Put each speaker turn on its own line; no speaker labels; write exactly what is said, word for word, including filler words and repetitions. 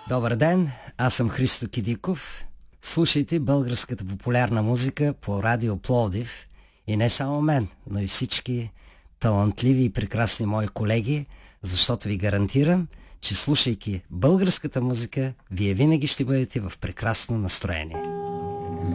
Добър ден, аз съм Христо Кидиков. Слушайте българската популярна музика по Радио Пловдив и не само мен, но и всички талантливи и прекрасни мои колеги, защото ви гарантирам, че слушайки българската музика, вие винаги ще бъдете в прекрасно настроение.